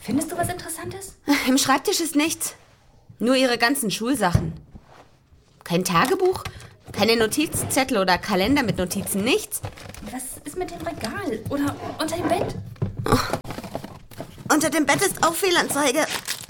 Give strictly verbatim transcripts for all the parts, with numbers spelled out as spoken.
Findest du was Interessantes? Im Schreibtisch ist nichts. Nur ihre ganzen Schulsachen. Kein Tagebuch, keine Notizzettel oder Kalender mit Notizen, nichts. Was ist mit dem Regal? Oder unter dem Bett? Oh. Unter dem Bett ist auch Fehlanzeige.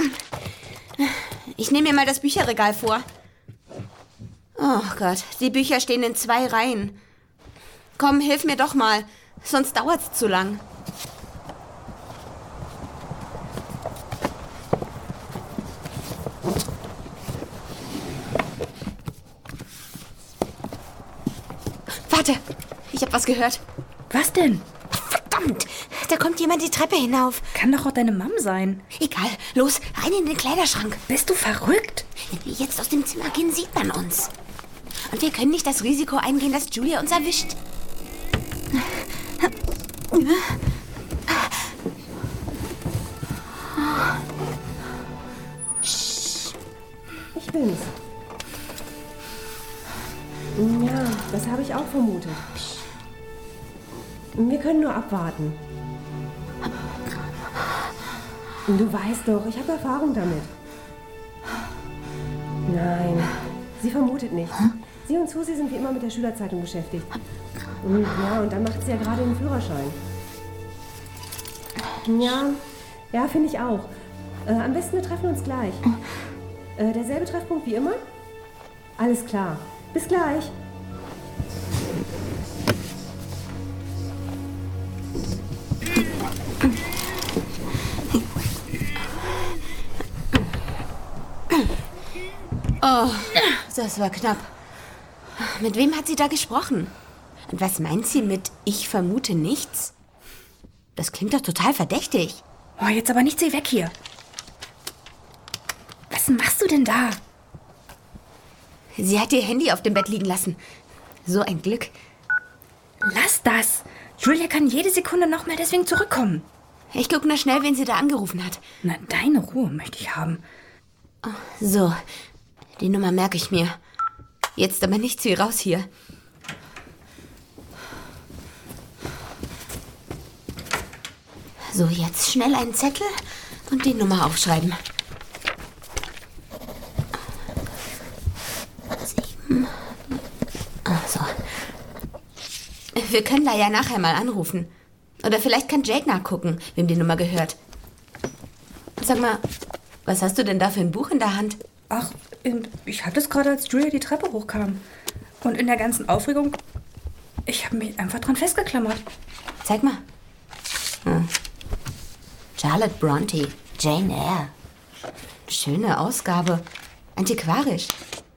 Ich nehme mir mal das Bücherregal vor. Oh Gott, die Bücher stehen in zwei Reihen. Komm, hilf mir doch mal, sonst dauert's zu lang. Warte, ich hab was gehört. Was denn? Verdammt, da kommt jemand die Treppe hinauf. Kann doch auch deine Mom sein. Egal, los, rein in den Kleiderschrank. Bist du verrückt? Wenn wir jetzt aus dem Zimmer gehen, sieht man uns. Und wir können nicht das Risiko eingehen, dass Julia uns erwischt. Ich bin's. Ja, das habe ich auch vermutet. Wir können nur abwarten. Du weißt doch, ich habe Erfahrung damit. Nein, sie vermutet nichts. Sie und Susi sind wie immer mit der Schülerzeitung beschäftigt. Und, ja, und dann macht sie ja gerade den Führerschein. Ja, ja, finde ich auch. Äh, am besten wir treffen uns gleich. Äh, derselbe Treffpunkt wie immer? Alles klar. Bis gleich. Oh, das war knapp. Mit wem hat sie da gesprochen? Und was meint sie mit "ich vermute nichts"? Das klingt doch total verdächtig. Oh, jetzt aber nicht, sie weg hier. Was machst du denn da? Sie hat ihr Handy auf dem Bett liegen lassen. So ein Glück. Lass das. Julia kann jede Sekunde noch mal deswegen zurückkommen. Ich guck nur schnell, wen sie da angerufen hat. Na, deine Ruhe möchte ich haben. Oh, so, die Nummer merke ich mir. Jetzt aber nicht zu ihr raus hier. So, jetzt schnell einen Zettel und die Nummer aufschreiben. Sieben. Ach so. Wir können da ja nachher mal anrufen. Oder vielleicht kann Jake nachgucken, wem die Nummer gehört. Sag mal, was hast du denn da für ein Buch in der Hand? Ach, ich hatte es gerade, als Julia die Treppe hochkam. Und in der ganzen Aufregung, ich habe mich einfach dran festgeklammert. Zeig mal. Hm. Charlotte Bronte, Jane Eyre. Schöne Ausgabe. Antiquarisch.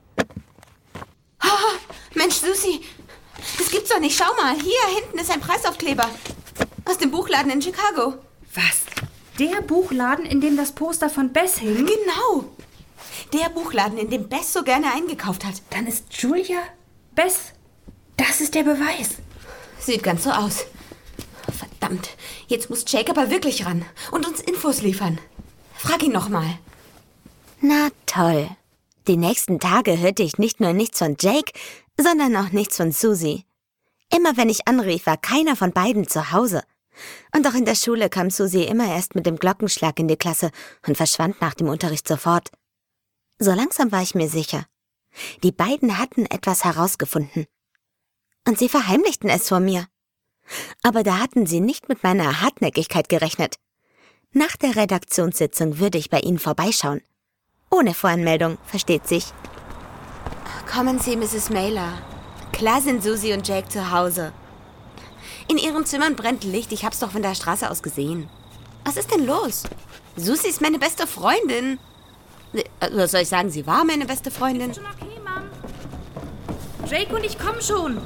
Oh, Mensch, Susi, das gibt's doch nicht. Schau mal, hier hinten ist ein Preisaufkleber. Aus dem Buchladen in Chicago. Was? Der Buchladen, in dem das Poster von Bess hing? Genau. Der Buchladen, in dem Bess so gerne eingekauft hat. Dann ist Julia Bess. Das ist der Beweis. Sieht ganz so aus. Verdammt, jetzt muss Jake aber wirklich ran und uns Infos liefern. Frag ihn noch mal. Na toll. Die nächsten Tage hörte ich nicht nur nichts von Jake, sondern auch nichts von Susi. Immer wenn ich anrief, war keiner von beiden zu Hause. Und auch in der Schule kam Susi immer erst mit dem Glockenschlag in die Klasse und verschwand nach dem Unterricht sofort. So langsam war ich mir sicher. Die beiden hatten etwas herausgefunden. Und sie verheimlichten es vor mir. Aber da hatten sie nicht mit meiner Hartnäckigkeit gerechnet. Nach der Redaktionssitzung würde ich bei ihnen vorbeischauen. Ohne Voranmeldung, versteht sich. Kommen Sie, Misses Mailer. Klar sind Susi und Jake zu Hause. In ihren Zimmern brennt Licht. Ich hab's doch von der Straße aus gesehen. Was ist denn los? Susi ist meine beste Freundin. Was soll ich sagen? Sie war meine beste Freundin. Ist schon okay, Mom. Jake und ich kommen schon.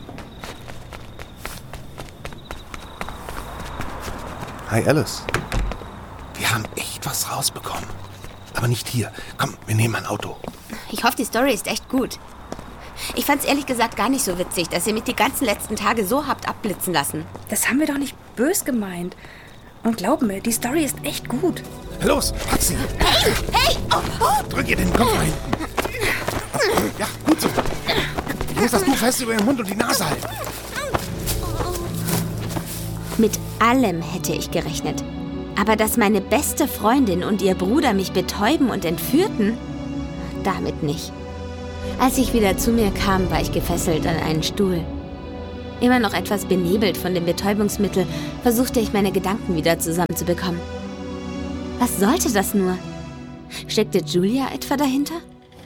Hi, Alice. Wir haben echt was rausbekommen. Aber nicht hier. Komm, wir nehmen ein Auto. Ich hoffe, die Story ist echt gut. Ich fand's ehrlich gesagt gar nicht so witzig, dass ihr mich die ganzen letzten Tage so habt abblitzen lassen. Das haben wir doch nicht bös gemeint. Und glaub mir, die Story ist echt gut. Los, pack sie. Hey, hey! Oh, oh. Drück ihr den Kopf rein. Ja, gut so. Ich muss das Tuch fest über den Mund und die Nase halten. Mit allem hätte ich gerechnet. Aber dass meine beste Freundin und ihr Bruder mich betäuben und entführten? Damit nicht. Als ich wieder zu mir kam, war ich gefesselt an einen Stuhl. Immer noch etwas benebelt von dem Betäubungsmittel, versuchte ich meine Gedanken wieder zusammenzubekommen. Was sollte das nur? Steckte Julia etwa dahinter?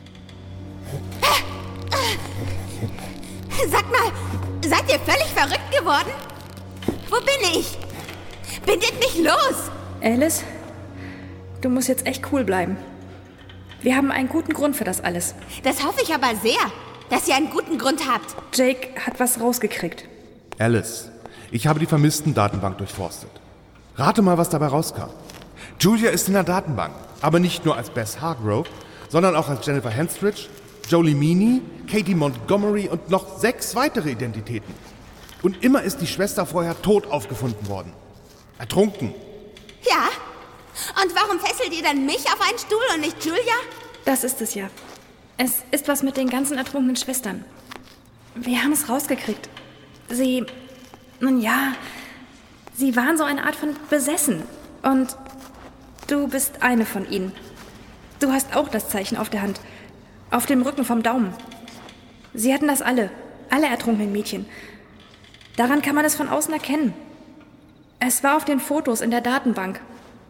Sag mal, seid ihr völlig verrückt geworden? Wo bin ich? Bindet mich los! Alice, du musst jetzt echt cool bleiben. Wir haben einen guten Grund für das alles. Das hoffe ich aber sehr, dass ihr einen guten Grund habt. Jake hat was rausgekriegt. Alice, ich habe die Vermissten-Datenbank durchforstet. Rate mal, was dabei rauskam. Julia ist in der Datenbank, aber nicht nur als Bess Hargrove, sondern auch als Jennifer Henstridge, Jolie Meany, Katie Montgomery und noch sechs weitere Identitäten. Und immer ist die Schwester vorher tot aufgefunden worden. Ertrunken. Ja? Und warum fesselt ihr dann mich auf einen Stuhl und nicht Julia? Das ist es ja. Es ist was mit den ganzen ertrunkenen Schwestern. Wir haben es rausgekriegt. Sie, nun ja, sie waren so eine Art von besessen. Und du bist eine von ihnen. Du hast auch das Zeichen auf der Hand. Auf dem Rücken vom Daumen. Sie hatten das alle. Alle ertrunkenen Mädchen. Daran kann man es von außen erkennen. Es war auf den Fotos in der Datenbank.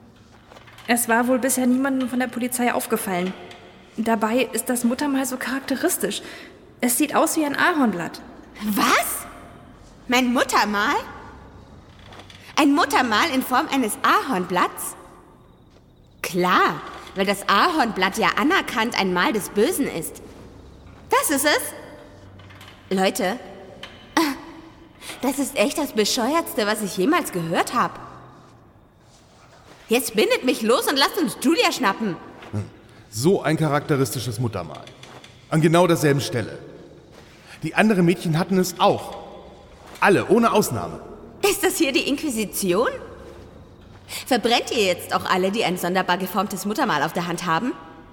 Es war wohl bisher niemandem von der Polizei aufgefallen. Dabei ist das Muttermal so charakteristisch. Es sieht aus wie ein Ahornblatt. Was? Mein Muttermal? Ein Muttermal in Form eines Ahornblatts? Klar, weil das Ahornblatt ja anerkannt ein Mal des Bösen ist. Das ist es? Leute, das ist echt das Bescheuertste, was ich jemals gehört habe. Jetzt bindet mich los und lasst uns Julia schnappen. So ein charakteristisches Muttermal. An genau derselben Stelle. Die anderen Mädchen hatten es auch. Alle, ohne Ausnahme. Ist das hier die Inquisition? Verbrennt ihr jetzt auch alle, die ein sonderbar geformtes Muttermal auf der Hand haben?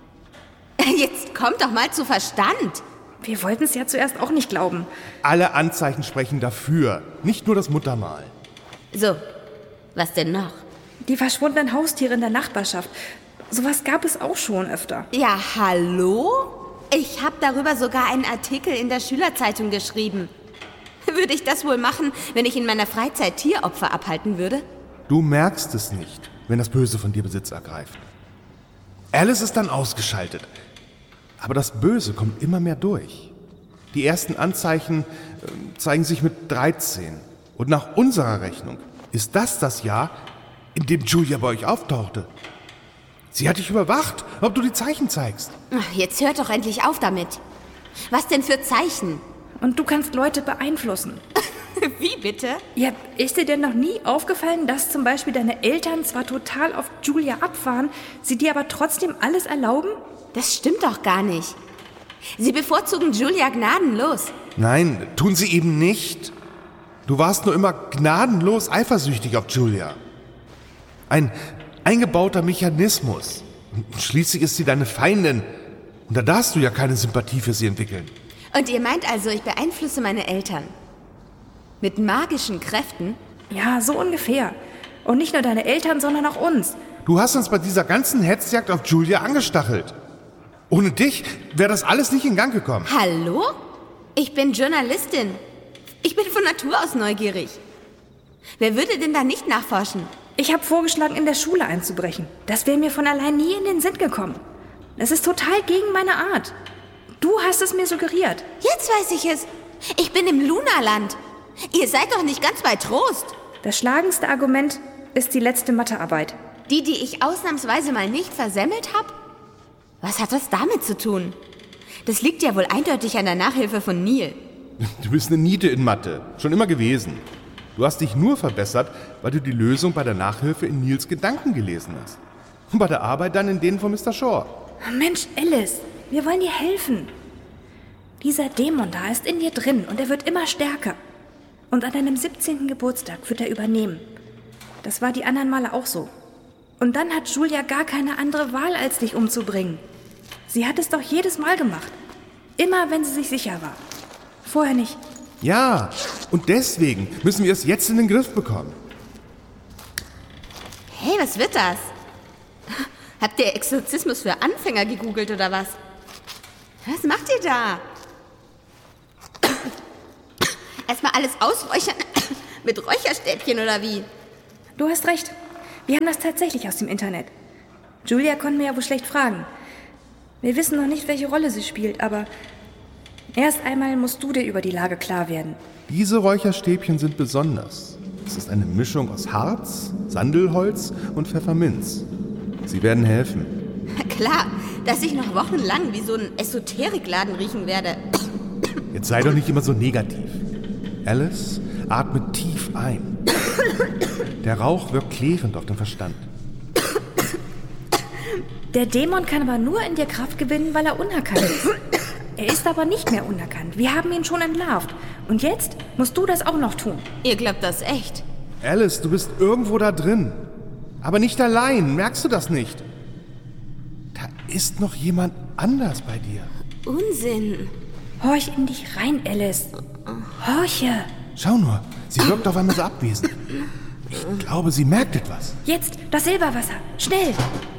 Jetzt kommt doch mal zu Verstand. Wir wollten es ja zuerst auch nicht glauben. Alle Anzeichen sprechen dafür. Nicht nur das Muttermal. So, was denn noch? Die verschwundenen Haustiere in der Nachbarschaft. Sowas gab es auch schon öfter. Ja, hallo? Ich habe darüber sogar einen Artikel in der Schülerzeitung geschrieben. Würde ich das wohl machen, wenn ich in meiner Freizeit Tieropfer abhalten würde? Du merkst es nicht, wenn das Böse von dir Besitz ergreift. Alice ist dann ausgeschaltet. Aber das Böse kommt immer mehr durch. Die ersten Anzeichen äh, zeigen sich mit dreizehn. Und nach unserer Rechnung ist das das Jahr, in dem Julia bei euch auftauchte. Sie hat dich überwacht, ob du die Zeichen zeigst. Ach, jetzt hört doch endlich auf damit. Was denn für Zeichen? Und du kannst Leute beeinflussen. Wie bitte? Ja, ist dir denn noch nie aufgefallen, dass zum Beispiel deine Eltern zwar total auf Julia abfahren, sie dir aber trotzdem alles erlauben? Das stimmt doch gar nicht. Sie bevorzugen Julia gnadenlos. Nein, tun sie eben nicht. Du warst nur immer gnadenlos eifersüchtig auf Julia. Ein eingebauter Mechanismus. Und schließlich ist sie deine Feindin. Und da darfst du ja keine Sympathie für sie entwickeln. Und ihr meint also, ich beeinflusse meine Eltern? Mit magischen Kräften? Ja, so ungefähr. Und nicht nur deine Eltern, sondern auch uns. Du hast uns bei dieser ganzen Hetzjagd auf Julia angestachelt. Ohne dich wäre das alles nicht in Gang gekommen. Hallo? Ich bin Journalistin. Ich bin von Natur aus neugierig. Wer würde denn da nicht nachforschen? Ich habe vorgeschlagen, in der Schule einzubrechen. Das wäre mir von allein nie in den Sinn gekommen. Das ist total gegen meine Art. Du hast es mir suggeriert. Jetzt weiß ich es. Ich bin im Lunaland. Ihr seid doch nicht ganz bei Trost. Das schlagendste Argument ist die letzte Mathearbeit. Die, die ich ausnahmsweise mal nicht versemmelt habe? Was hat das damit zu tun? Das liegt ja wohl eindeutig an der Nachhilfe von Neil. Du bist eine Niete in Mathe. Schon immer gewesen. Du hast dich nur verbessert, weil du die Lösung bei der Nachhilfe in Neils Gedanken gelesen hast. Und bei der Arbeit dann in denen von Mister Shaw. Mensch, Alice, wir wollen dir helfen. Dieser Dämon da ist in dir drin und er wird immer stärker. Und an deinem siebzehnten Geburtstag wird er übernehmen. Das war die anderen Male auch so. Und dann hat Julia gar keine andere Wahl, als dich umzubringen. Sie hat es doch jedes Mal gemacht. Immer, wenn sie sich sicher war. Vorher nicht. Ja, und deswegen müssen wir es jetzt in den Griff bekommen. Hey, Hey, was wird das? Habt ihr Exorzismus für Anfänger gegoogelt oder was? Was macht ihr da? Erstmal alles ausräuchern mit Räucherstäbchen oder wie? Du hast recht. Wir haben das tatsächlich aus dem Internet. Julia konnte mir ja wohl schlecht fragen. Wir wissen noch nicht, welche Rolle sie spielt, aber erst einmal musst du dir über die Lage klar werden. Diese Räucherstäbchen sind besonders. Es ist eine Mischung aus Harz, Sandelholz und Pfefferminz. Sie werden helfen. Klar, dass ich noch wochenlang wie so ein Esoterikladen riechen werde. Jetzt sei doch nicht immer so negativ. Alice, atme tief ein. Der Rauch wirkt klärend auf den Verstand. Der Dämon kann aber nur in dir Kraft gewinnen, weil er unerkannt ist. Er ist aber nicht mehr unerkannt. Wir haben ihn schon entlarvt. Und jetzt musst du das auch noch tun. Ihr glaubt das echt? Alice, du bist irgendwo da drin. Aber nicht allein. Merkst du das nicht? Da ist noch jemand anders bei dir. Unsinn. Horch in dich rein, Alice. Horche. Schau nur, sie wirkt auf einmal so abwesend. Ich glaube, sie merkt etwas. Jetzt das Silberwasser. Schnell.